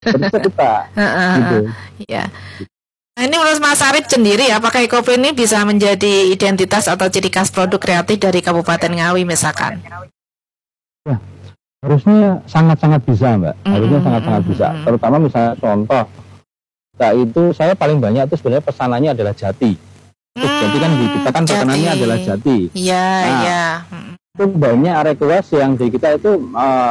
bercerita gitu. Ya. Nah, ini menurut Mas Arif sendiri, apakah EcoPrint ini bisa menjadi identitas atau ciri khas produk kreatif dari Kabupaten Ngawi misalkan? Ya, harusnya sangat-sangat bisa, Mbak. Harusnya sangat-sangat bisa. Terutama misalnya contoh, nah itu saya paling banyak itu sebenarnya pesanannya adalah jati. Jadi kan di kita kan terkenalnya adalah jati. Iya, iya. Itu banyak request yang di kita itu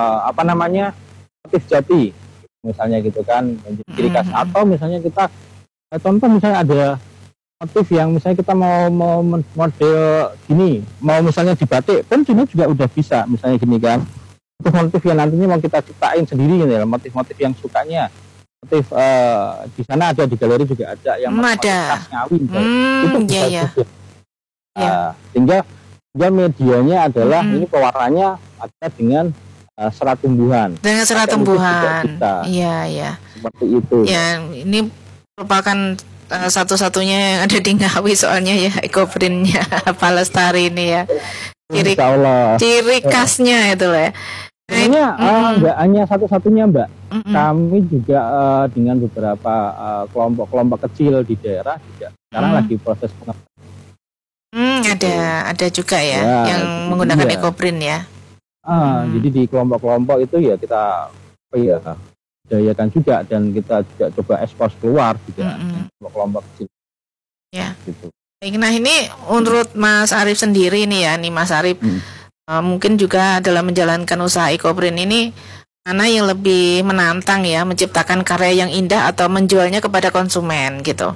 motif jati, misalnya gitu kan, ciri khas. Atau misalnya kita contoh misalnya ada motif yang misalnya kita mau model gini, mau misalnya di batik pun juga udah bisa, misalnya gini kan. Motif yang nantinya mau kita ciptain sendiri gitu ya, motif-motif yang sukanya. Motif di sana ada, di galeri juga ada yang motif khas Ngawi itu bisa juga. Sehingga medianya adalah ini pewarnanya ada dengan serat tumbuhan. Dengan serat tumbuhan. Iya. Seperti itu. Ya, ini merupakan satu-satunya yang ada di Ngawi soalnya ya, EcoPrint-nya Pak Lestari ini ya. Ciri khasnya itu lah ya. Sebenarnya nggak hanya satu-satunya, Mbak. Kami juga dengan beberapa kelompok-kelompok kecil di daerah juga sekarang lagi proses pengembangan. Ada juga ya yang menggunakan EcoPrint ya. Jadi di kelompok-kelompok itu ya kita dayakan juga, dan kita juga coba ekspos keluar juga kelompok kecil. Ya. Gitu. Nah ini menurut Mas Arif sendiri nih ya, Mas Arif. Mungkin juga dalam menjalankan usaha EcoPrint ini, mana yang lebih menantang ya, menciptakan karya yang indah atau menjualnya kepada konsumen gitu?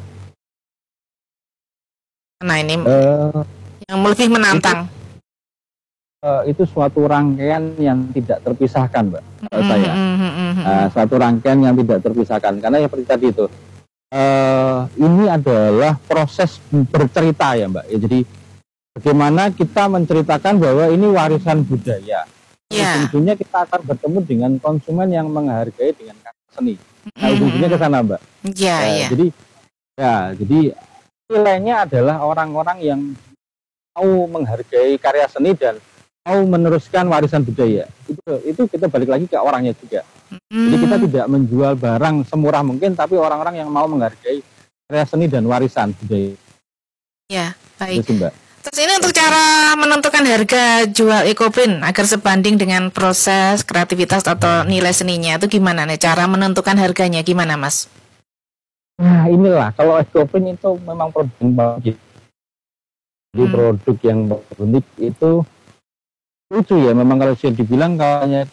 Nah ini yang lebih menantang. Itu suatu rangkaian yang tidak terpisahkan, Mbak. Saya suatu rangkaian yang tidak terpisahkan, karena yang seperti tadi itu ini adalah proses bercerita ya, Mbak. Jadi bagaimana kita menceritakan bahwa ini warisan budaya. Tentunya kita akan bertemu dengan konsumen yang menghargai dengan karya seni. Nah, ujungnya ke sana, Mbak. Jadi nilainya adalah orang-orang yang mau menghargai karya seni dan mau meneruskan warisan budaya. Itu kita balik lagi ke orangnya juga. Jadi kita tidak menjual barang semurah mungkin, tapi orang-orang yang mau menghargai karya seni dan warisan budaya. Ya, baik. Itu, Mbak. Terus ini untuk cara menentukan harga jual EcoPrint agar sebanding dengan proses kreativitas atau nilai seninya, itu gimana nih cara menentukan harganya, gimana Mas? Nah inilah, kalau EcoPrint itu memang produk yang bagus. Jadi produk yang unik itu lucu ya, memang kalau sudah dibilang kayaknya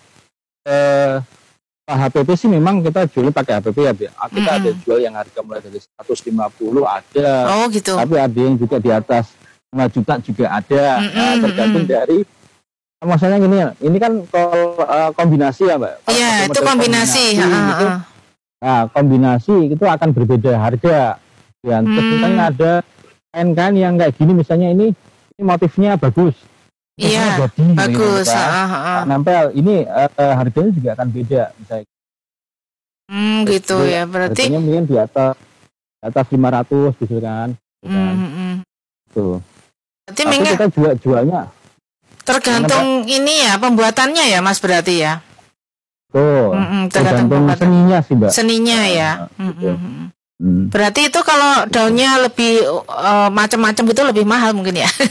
HPP sih memang kita jual pakai HPP ya, kita ada jual yang harga mulai dari 150 ada, gitu. Tapi ada yang juga di atas 5 juta juga ada, tergantung dari maksudnya gini ya, ini kan kombinasi ya, Mbak. Iya, itu kombinasi. Nah, kombinasi itu akan berbeda harga. Ya, terus misalnya ada kain-kain yang kayak gini, misalnya ini motifnya bagus. Iya, bagus. Nempel, ini harganya juga akan beda, misalnya. Gitu ya, berarti. Harganya mungkin di atas 500 gitu kan. Tuh. Berarti kita jualnya tergantung ini ya, pembuatannya ya Mas, berarti ya. Tuh. Tergantung seninya sih, Mbak. Seninya ya. Berarti itu kalau daunnya lebih macam-macam itu lebih mahal mungkin ya.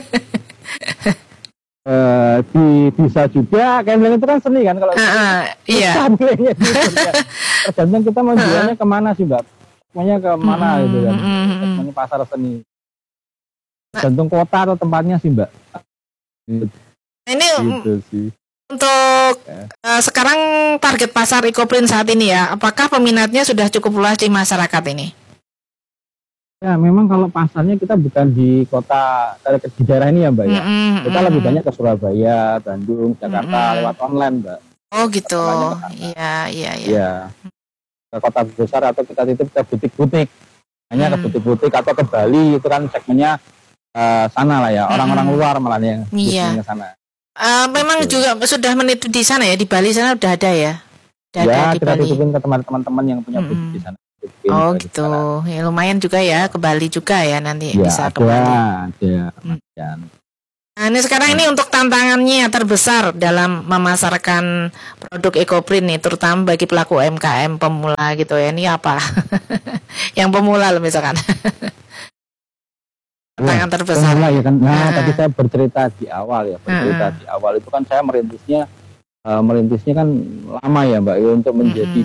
Bisa juga, kayak bilang itu kan seni kan, kalau iya. Tergantung kita mau jualnya kemana sih, Mbak. Semuanya kemana gitu kan. Semuanya pasar seni. Tergantung kota atau tempatnya sih, Mbak. Ini gitu sih. Untuk sekarang target pasar EcoPrint saat ini ya, apakah peminatnya sudah cukup luas di masyarakat ini? Ya memang kalau pasarnya kita bukan di kota, di daerah ini ya, Mbak ya. Kita lebih banyak ke Surabaya, Bandung, Jakarta lewat online, Mbak. Oh gitu. Iya. Ke kota besar atau kita titip ke butik-butik. Hanya ke butik-butik atau ke Bali, itu kan segmennya sana lah ya, orang-orang luar malah yang ke sana. Memang juga sudah menitip di sana ya, di Bali sana udah ada ya? Ya, kita titipin ke teman-teman yang punya butik di sana. Oh gitu, ya, lumayan juga ya, ke Bali juga ya nanti ya, bisa ke Bali. Ada. Nah, ini sekarang ini untuk tantangannya terbesar dalam memasarkan produk EcoPrint nih, terutama bagi pelaku UMKM pemula gitu ya. Ini apa? Yang pemula loh misalkan. Tantangan terbesar. Pemula ya kan. Nah, tadi saya bercerita di awal ya. Di awal itu kan saya merintisnya kan lama ya Mbak ya, untuk menjadi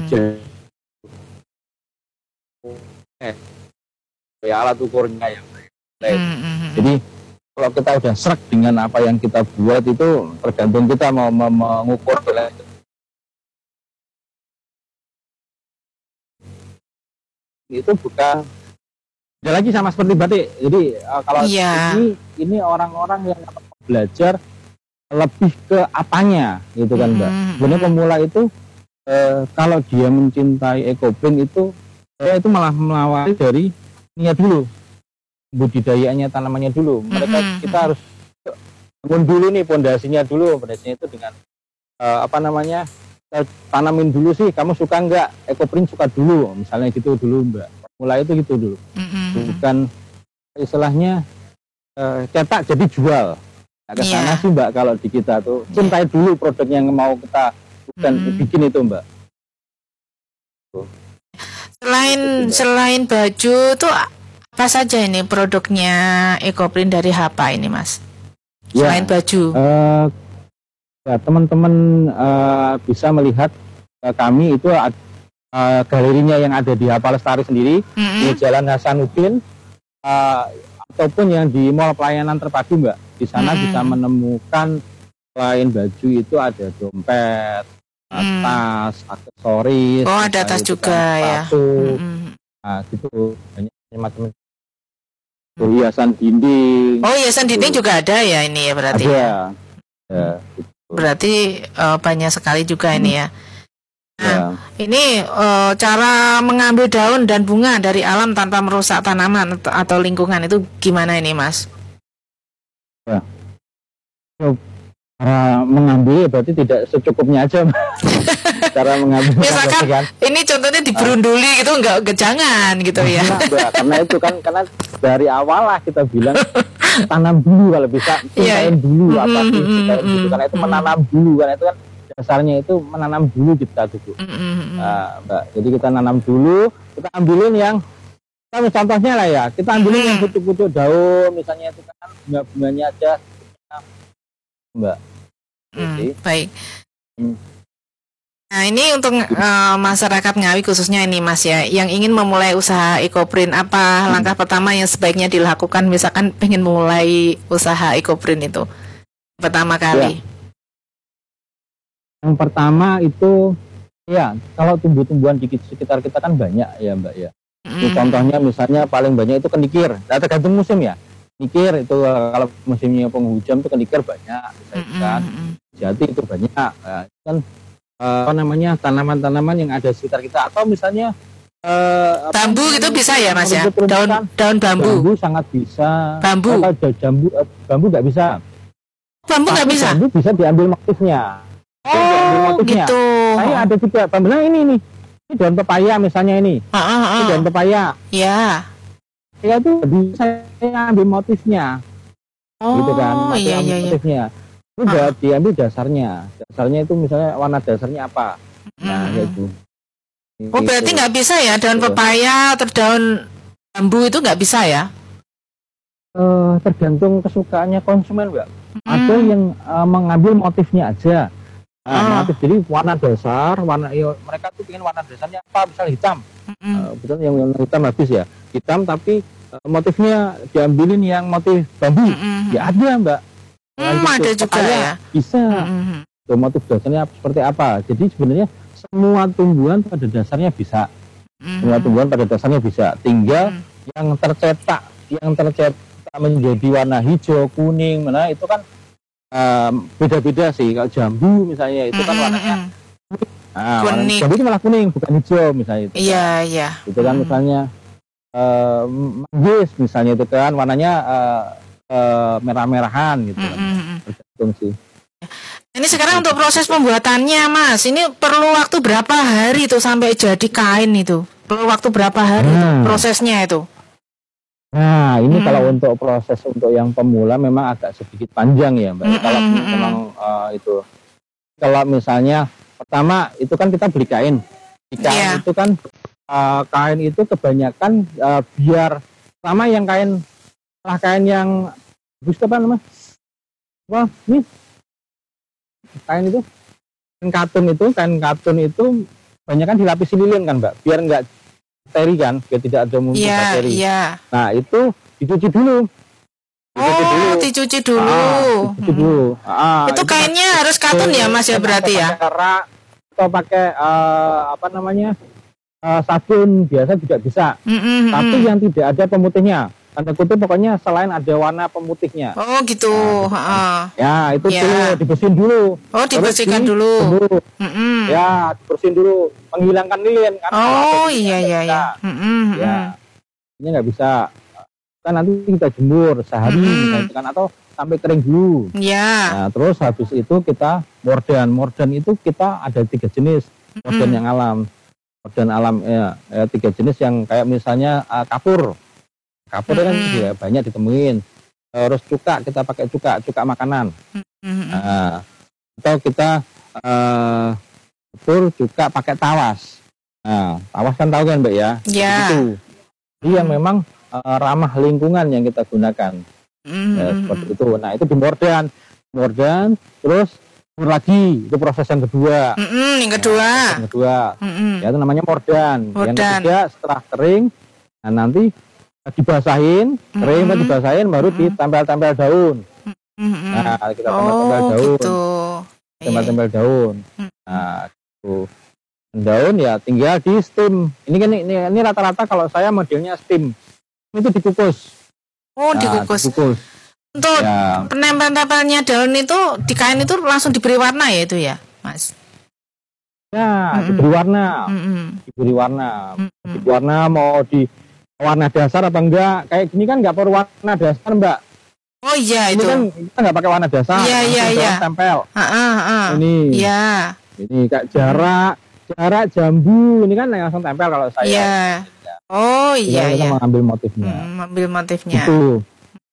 ya alat ukurnya ya. Jadi kalau kita udah serak dengan apa yang kita buat itu tergantung kita mau mengukur itu bukan ada lagi sama seperti batik. Jadi kalau ini orang-orang yang belajar lebih ke apanya gitu kan Mbak. Sebenarnya pemula itu kalau dia mencintai EcoPrint itu saya itu malah melawari dari niat dulu, budidayanya tanamannya dulu. Kita harus bangun dulu nih pondasinya dulu. Pondasinya itu dengan kita tanamin dulu sih. Kamu suka nggak EcoPrint, suka dulu, misalnya gitu dulu Mbak. Mulai itu gitu dulu. Bukan istilahnya cetak jadi jual. Nah, ke sana sih Mbak, kalau di kita tuh cintai dulu produknya yang mau kita bikin itu Mbak. Selain baju tuh apa saja ini produknya EcoPrint dari Hapa ini Mas? Selain baju. Ya, teman-teman bisa melihat kami itu galerinya yang ada di Hapa Lestari sendiri di Jalan Hasanuddin ataupun yang di Mall Pelayanan Terpadu Mbak. Di sana bisa menemukan selain baju itu ada dompet, tas, aksesoris. Oh, ada tas juga ya. Nah, gitu banyak macam hiasan dinding. Oh, hiasan dinding juga ada ya ini ya berarti. Ada. Ya, gitu. Berarti banyak sekali juga ini ya. Nah, ini cara mengambil daun dan bunga dari alam tanpa merusak tanaman atau lingkungan itu gimana ini Mas? Ya. Cara mengambil berarti tidak secukupnya aja. Cara mengambil misalkan kan, ini contohnya diberunduli gitu enggak jangan gitu ya. Karena itu kan karena dari awal lah kita bilang tanam dulu kalau bisa, cintain dulu apa sih gitu. Karena itu menanam dulu, karena itu kan dasarnya itu menanam dulu kita tuh. Nah, Mbak, jadi kita nanam dulu, kita ambilin yang contohnya lah ya, kita ambilin yang pucuk-pucuk daun misalnya itu kan bunga-bunganya aja Mbak. Baik. Nah ini untuk masyarakat Ngawi khususnya ini Mas ya, yang ingin memulai usaha EcoPrint, apa langkah pertama yang sebaiknya dilakukan misalkan pengen mulai usaha EcoPrint itu pertama kali? Yang pertama itu ya kalau tumbuh-tumbuhan di sekitar kita kan banyak ya Mbak ya. Contohnya misalnya paling banyak itu kenikir. Nah, tergantung musim ya. Kenikir itu kalau musimnya penghujan itu kenikir banyak, kan. Jati itu banyak. Nah, kan tanaman-tanaman yang ada di sekitar kita atau misalnya bambu itu bisa ya Mas ya? Daun bambu. Bambu sangat bisa. Bambu. Bambu nggak bisa. Bambu nggak bisa. Bambu bisa diambil motifnya. Gitu. Saya ada juga bambu. Nah ini daun pepaya misalnya ini. Ini daun pepaya. Ya. Ya itu bisa ambil motifnya. Gitu kan. Motifnya. Itu udah diambil dasarnya. Dasarnya itu misalnya warna dasarnya apa. Nah gitu. Oh berarti nggak bisa ya daun pepaya atau daun bambu itu nggak bisa ya? Tergantung kesukaannya konsumen Mbak. Ada yang mengambil motifnya aja. Motif jadi warna dasar, mereka tuh ingin warna dasarnya apa, misalnya hitam. Betul yang hitam habis ya. Hitam tapi motifnya diambilin yang motif bambu. Ya ada Mbak. Ada juga ya. Bisa. Motif dasarnya seperti apa. Jadi sebenarnya semua tumbuhan pada dasarnya bisa. Semua tumbuhan pada dasarnya bisa. Tinggal yang tercetak menjadi warna hijau, kuning, mana itu kan beda-beda sih. Kalau jambu misalnya itu kan warnanya kuning. Jambu itu malah kuning, bukan hijau misalnya itu. Iya. Itu kan misalnya manggis misalnya itu kan warnanya merah-merahan gitu kan. Tergantung sih. Ini sekarang untuk proses pembuatannya Mas, ini perlu waktu berapa hari itu sampai jadi kain itu? Perlu waktu berapa hari itu prosesnya itu? Nah, ini Hmm. kalau untuk proses untuk yang pemula memang agak sedikit panjang ya, Mbak. Kalau memang itu, kalau misalnya pertama itu kan kita beli kain. Di kain Iya. itu kan kain itu kebanyakan biar sama yang kain yang bagus apa namanya? Wah, ini kain itu kain katun itu banyak kan dilapisi lilin kan, Mbak, biar enggak bakteri kan, biar tidak ada muncul Iya, bakteri. iya. Nah, itu dicuci dulu. Oh, dicuci dulu. Dicuci dulu. Itu kainnya harus katun ya, Mas, ya, berarti ya? Atau pakai apa namanya, sabun biasa juga bisa. Tapi yang tidak ada pemutihnya. Tanda kutip pokoknya selain ada warna pemutihnya. Oh, gitu. Ya, itu Ya. dulu dibersihin dulu. Oh, dibersihkan Terus dulu. Ya, dibersihin dulu, menghilangkan lilin kan. Oh, iya, iya, iya. Ya, ini nggak bisa. Kan nanti kita jemur sehari misalnya kan, atau sampai kering dulu. Ya. Nah, terus habis itu kita mordan. Mordan itu kita ada 3 jenis. Mordan yang alam. Mordan alam ya 3 jenis yang kayak misalnya kapur. Kapur kan juga banyak ditemuin. Terus cuka, kita pakai cuka makanan. Nah, atau kita cuka pakai tawas. Nah, tawas kan tahu kan, Mbak ya? Ya. Itu. Jadi yang memang ramah lingkungan yang kita gunakan. Ya, seperti itu. Nah, itu di mordan, terus lagi itu proses yang kedua. Yang kedua. Yang kedua, ya itu namanya mordan. Yang ketiga setelah kering, nah nanti dibasahin, kering dibasahin, baru ditempel-tempel daun. Nah, kita tempel-tempel daun. Gitu. Tempel-tempel daun. Nah, itu daun ya tinggal di steam. Ini rata-rata kalau saya modelnya steam. Itu dikukus. Oh, dikukus. Untuk penempel-tempelnya daun itu di kain itu langsung diberi warna ya itu ya, Mas? Ya, diberi warna. Diberi warna. Diberi warna mau di warna dasar apa enggak? Kayak gini kan enggak perlu warna dasar, Mbak. Oh iya, ini itu. Kan kita enggak pakai warna dasar. Iya. Tempel. Ini. Iya. Ini kayak jarak jambu. Ini kan langsung tempel kalau saya. Iya. Oh iya, kita mengambil motifnya. Mengambil motifnya. Itu.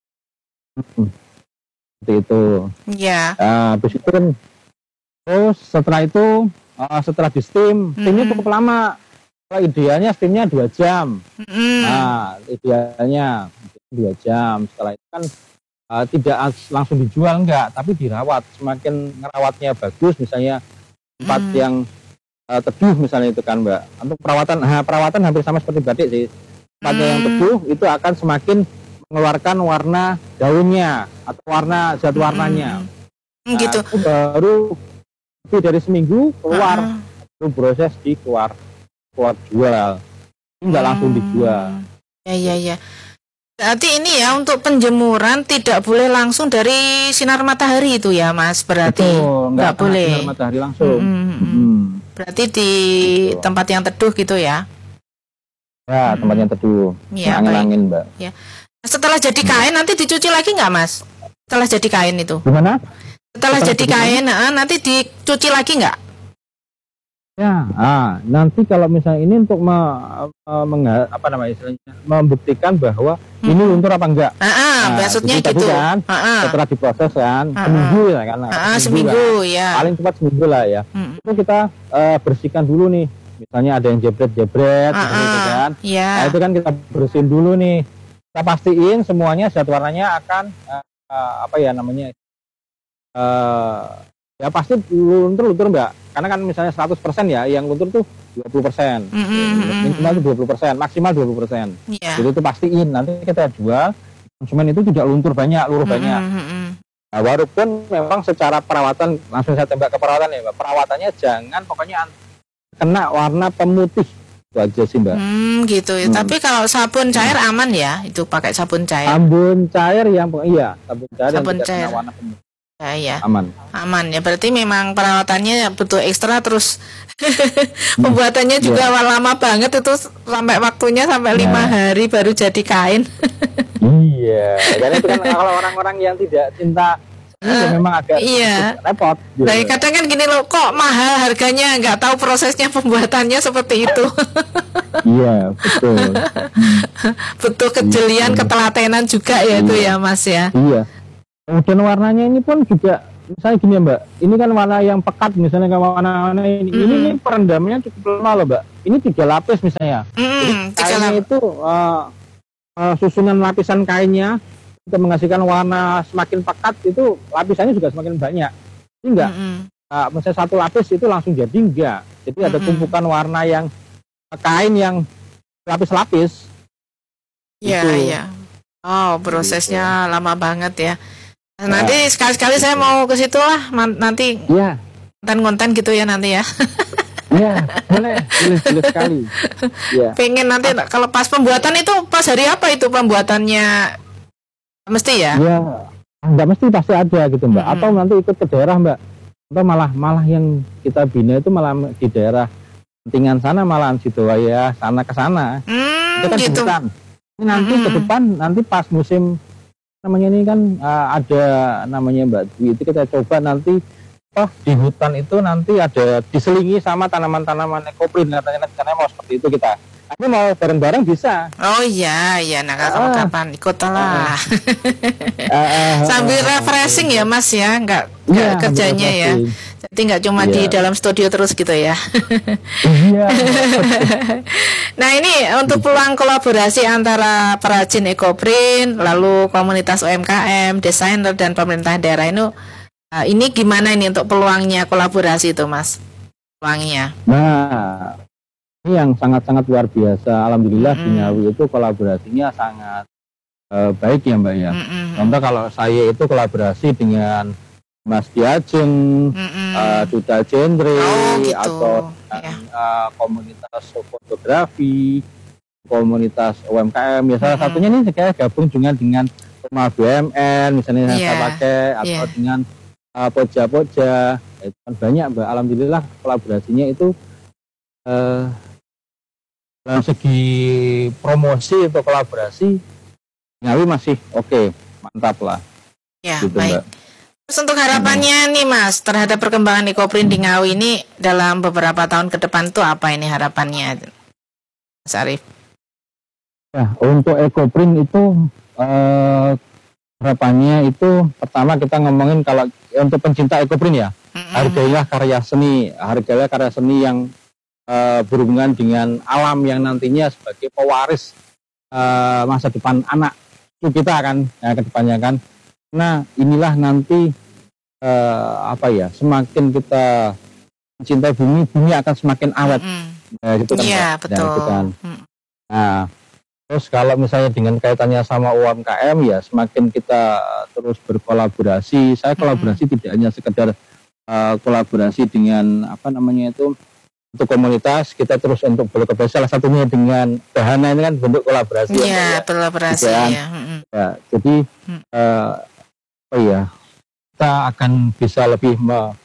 Seperti itu. Iya. Habis itu kan terus setelah itu setelah di steam, steamnya cukup lama. Kalau idealnya steamnya 2 jam. Nah, idealnya 2 jam. Setelah itu kan tidak langsung dijual enggak, tapi dirawat. Semakin ngerawatnya bagus, misalnya tempat yang teduh misalnya itu kan, Mbak. Untuk perawatan hampir sama seperti batik sih. Tempatnya yang teduh itu akan semakin mengeluarkan warna daunnya atau warna zat warnanya. Gitu. Itu baru lebih dari seminggu keluar. Itu proses keluar jual. Enggak langsung dijual. Ya. Berarti ini ya untuk penjemuran tidak boleh langsung dari sinar matahari itu ya, Mas? Berarti enggak boleh sinar matahari langsung. Berarti di tempat yang teduh gitu ya? Ya, tempat yang teduh. Ya, angin-angin, Mbak. Ya. Setelah jadi kain nanti dicuci lagi nggak, Mas? Setelah jadi kain itu? Gimana? Setelah jadi kain nanti dicuci lagi nggak? Ya, nanti kalau misalnya ini untuk membuktikan bahwa ini luntur apa enggak. Maksudnya gitu. Kan, setelah diproses kan, seminggu ya kan. Seminggu kan. Ya. Paling cepat seminggu lah ya. Itu kita bersihkan dulu nih. Misalnya ada yang jebret, gitu kan. Ya. Nah, itu kan kita bersihin dulu nih. Kita pastiin semuanya zat warnanya akan ya pasti luntur Mbak, karena kan misalnya 100% ya, yang luntur tuh 20%, minimal itu 20%, maksimal 20%. Jadi itu pastiin nanti kita jual, konsumen itu tidak luruh banyak. Nah, walaupun memang secara perawatan langsung saya tembak ke perawatan ya, Mbak. Perawatannya jangan pokoknya kena warna pemutih, itu aja sih, Mbak. Gitu. Tapi kalau sabun cair aman ya, itu pakai sabun cair. Sabun cair yang tidak kena warna pemutih. Ya. Aman ya, berarti memang perawatannya butuh ekstra, terus pembuatannya juga lama banget itu, sampai waktunya sampai 5 hari baru jadi kain. Iya, karena itu kan kalau orang-orang yang tidak cinta Ini ya memang agak Iya. repot. Gitu. Nah, kadang kan gini loh, kok mahal harganya, nggak tahu prosesnya pembuatannya seperti itu. Iya, betul. Butuh kejelian, ketelatenan juga ya itu ya Mas ya. Iya. Kemudian warnanya ini pun juga, misalnya gini ya Mbak, ini kan warna yang pekat, misalnya kayak warna ini perendamannya cukup lama loh Mbak. Ini 3 lapis misalnya. Jadi kainnya itu susunan lapisan kainnya untuk menghasilkan warna semakin pekat, itu lapisannya juga semakin banyak. Jadi enggak, misalnya 1 lapis itu langsung jadi, enggak. Jadi ada tumpukan warna yang kain yang lapis-lapis. Iya, iya. Oh, prosesnya lama banget ya. Nanti sekali-sekali saya mau ke situ lah, nanti konten-konten gitu ya nanti ya. Iya, boleh sekali. Ya. Pengen nanti kalau pas pembuatan itu pas hari apa itu pembuatannya? Mesti ya? Iya, nggak mesti, pasti ada gitu Mbak. Atau nanti ikut ke daerah Mbak. Atau malah yang kita bina itu malah di daerah Pentingan sana, malahan Sidowaya sana ke sana. Itu kan gitu. Ini nanti ke depan, nanti pas musim namanya ini kan ada namanya Mbak Dwi, itu kita coba nanti di hutan itu nanti ada diselingi sama tanaman-tanaman ekoprin, katanya mau seperti itu kita. Ini mau bareng-bareng bisa. Oh iya, nah kapan ikut lah. Sambil refreshing ya Mas ya, nggak kerjanya ya. Jadi nggak cuma di dalam studio terus gitu ya. Iya. Nah ini untuk peluang kolaborasi antara perajin ekoprin, lalu komunitas UMKM, desainer dan pemerintah daerah ini gimana ini untuk peluangnya kolaborasi itu Mas? Peluangnya. Nah, ini yang sangat-sangat luar biasa. Alhamdulillah di Ngawi itu kolaborasinya sangat baik ya Mbak ya. Contoh kalau saya itu kolaborasi dengan Mas Diajeng, Duta Genre, gitu. Atau komunitas fotografi, komunitas UMKM. Ya salah satunya ini saya gabung juga dengan rumah BUMN, misalnya saya pakai, atau dengan Poja-Poja. Itu kan banyak Mbak. Alhamdulillah kolaborasinya itu dalam segi promosi atau kolaborasi Ngawi masih oke, mantap lah. Ya, gitu, baik. Mbak. Terus untuk harapannya nih Mas terhadap perkembangan ekoprin di Ngawi ini dalam beberapa tahun ke depan tuh apa ini harapannya, Mas Arief? Ya, untuk ekoprin itu harapannya itu pertama kita ngomongin kalau untuk pencinta ekoprin ya, hargailah karya seni yang berhubungan dengan alam yang nantinya sebagai pewaris masa depan anak kita kan ya, ke depannya kan. Nah inilah nanti semakin kita mencintai bumi akan semakin awet. Gitu kan, iya betul. Gitu kan. Nah terus kalau misalnya dengan kaitannya sama UMKM ya semakin kita terus berkolaborasi. Saya kolaborasi tidak hanya sekedar kolaborasi dengan untuk komunitas, kita terus untuk berkolaborasi, salah satunya dengan Bahana ini kan bentuk kolaborasi. Iya, kolaborasi ya. Jadi kita akan bisa lebih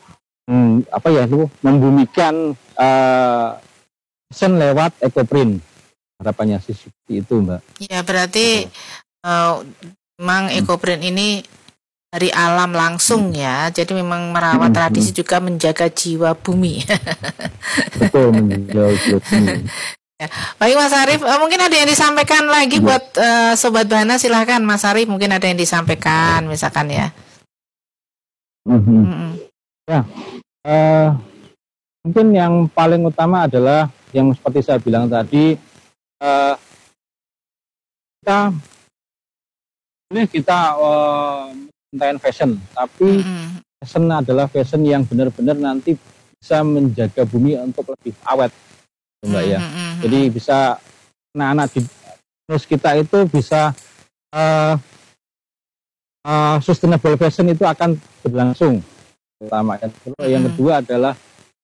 membumikan desain lewat ekoprin. Harapannya sih seperti itu, Mbak. Ya, berarti memang ekoprin ini dari alam langsung ya, jadi memang merawat tradisi juga menjaga jiwa bumi. Betul, menjaga jiwa bumi. Ya. Baik Mas Arief, mungkin ada yang disampaikan lagi buat Sobat Bahana, silahkan Mas Arief, mungkin ada yang disampaikan misalkan ya. Ya, mungkin yang paling utama adalah yang seperti saya bilang tadi, kita mencintai fashion, tapi fashion adalah fashion yang benar-benar nanti bisa menjaga bumi untuk lebih awet, Mbak ya. Jadi bisa anak-anak di terus kita itu bisa sustainable fashion itu akan berlangsung. Pertama, yang kedua adalah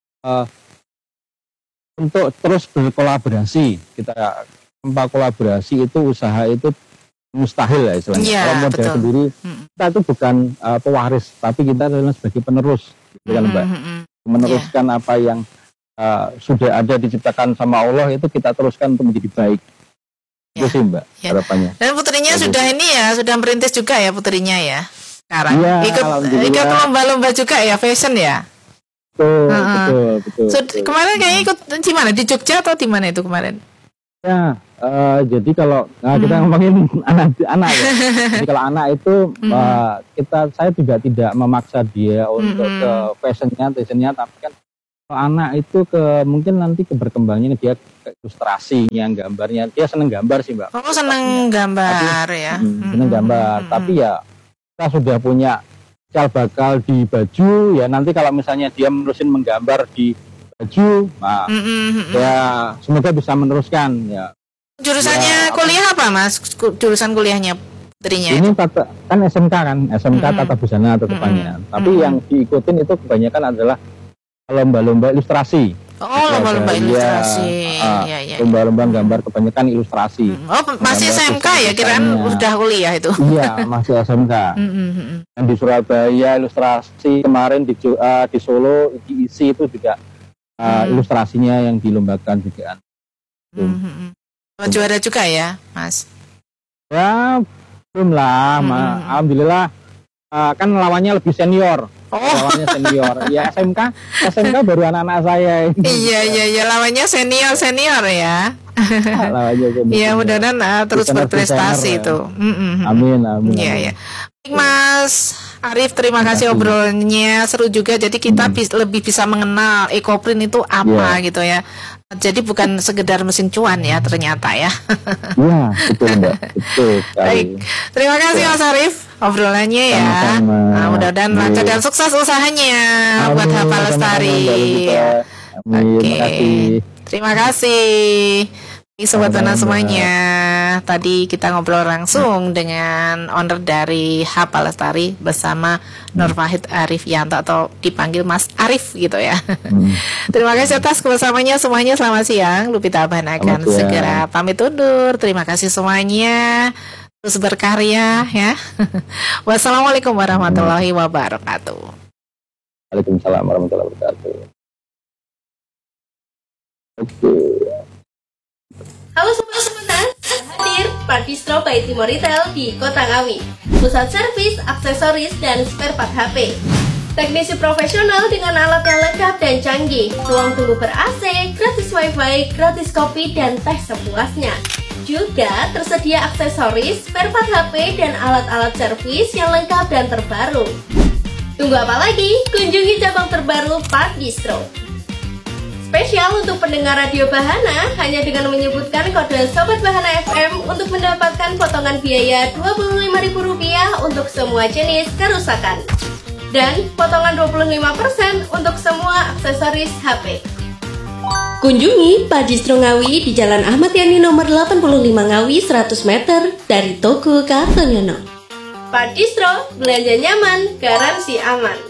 untuk terus berkolaborasi. Kita tanpa kolaborasi itu usaha itu mustahil ya istilahnya. Kalau modal sendiri kita itu bukan pewaris, tapi kita adalah sebagai penerus, gitu kan Mbak. Meneruskan apa yang sudah ada diciptakan sama Allah itu kita teruskan untuk menjadi baik. Itu sih Mbak harapannya. Dan putrinya sudah merintis juga ya putrinya ya. sekarang. Iya, Ikut lomba-lomba juga ya, fashion ya. Betul. Kemarin kayaknya ikut di mana? Di Jogja atau di mana itu kemarin? Ya, jadi kalau kita ngomongin anak ya. Jadi kalau anak itu saya juga tidak memaksa dia untuk ke fashionnya, tapi kan kalau anak itu mungkin nanti berkembangnya dia ke ilustrasinya, gambarnya. Dia seneng gambar sih, Mbak. Oh, seneng gambar ya. Seneng gambar, tapi ya kita sudah punya cikal bakal di baju ya, nanti kalau misalnya dia menerusin menggambar di baju, nah, ya semoga bisa meneruskan ya. Jurusannya kuliah apa, Mas? Jurusan kuliahnya putrinya? Ini kan SMK Tata Busana tetepannya. Tapi yang diikutin itu kebanyakan adalah lomba-lomba ilustrasi. Oh, lomba-lomba ilustrasi. Lomba-lomba gambar kebanyakan ilustrasi. Oh, masih SMK ya? Kiraan udah kuliah itu. Iya, masih SMK. Dan di Surabaya ilustrasi, kemarin di Solo di ISI itu juga ilustrasinya yang dilombakan juga. Juara juga ya, Mas? Ya, belum lah. Alhamdulillah kan lawannya lebih senior. Lawannya senior. Ya SMK baru anak-anak saya. Iya, lawannya senior ya. Iya, mudah-mudahan terus berprestasi itu. Amin. Iya. Mas Arif, terima kasih obrolannya, seru juga. Jadi kita lebih bisa mengenal Ekoprint itu apa gitu ya. Jadi bukan sekedar mesin cuan ya ternyata ya. Iya, betul Mbak. Betul sekali. Baik, terima kasih Mas Arif obrolannya ya. Nah, mudah-mudahan lancar dan sukses usahanya buat Hapa Lestari. Oke. Terima kasih. Sobat Bana semuanya, tadi kita ngobrol langsung dengan owner dari Hapa Lestari bersama Nur Fahid Arif Yanto atau dipanggil Mas Arif gitu ya. Terima kasih atas kebersamanya semuanya, selamat siang. Lupita Abhan akan segera pamit undur. Terima kasih semuanya, terus berkarya ya. Wassalamualaikum warahmatullahi wabarakatuh. Waalaikumsalam warahmatullahi wabarakatuh. Oke. Halo Sobat Semena, hadir Part Distro by Timo Retail di Kota Ngawi. Pusat servis, aksesoris, dan spare part HP. Teknisi profesional dengan alat yang lengkap dan canggih. Ruang tunggu ber-AC, gratis wifi, gratis kopi, dan teh sepuasnya. Juga tersedia aksesoris, spare part HP, dan alat-alat servis yang lengkap dan terbaru. Tunggu apa lagi? Kunjungi cabang terbaru Part Distro. Spesial untuk pendengar Radio Bahana, hanya dengan menyebutkan kode Sobat Bahana FM untuk mendapatkan potongan biaya Rp25.000 untuk semua jenis kerusakan. Dan potongan 25% untuk semua aksesoris HP. Kunjungi Pak Distro Ngawi di Jalan Ahmad Yani nomor 85 Ngawi 100 meter dari Toko Kartonyono. Pak Distro, belanja nyaman, garansi aman.